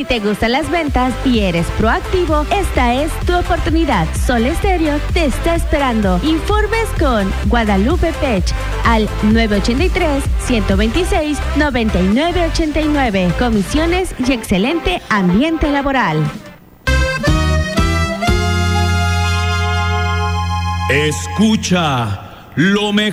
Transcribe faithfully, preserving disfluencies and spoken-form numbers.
Si te gustan las ventas y eres proactivo, esta es tu oportunidad. Sol Estéreo te está esperando. Informes con Guadalupe Pech al nueve ocho tres, uno dos seis, nueve nueve ocho nueve. Comisiones y excelente ambiente laboral. Escucha lo mejor